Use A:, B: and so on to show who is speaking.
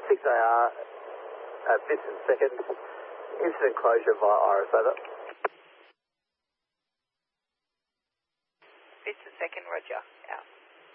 A: 6AR, Vincent 2nd, incident closure via Iris, over.
B: Vincent 2nd, roger, out.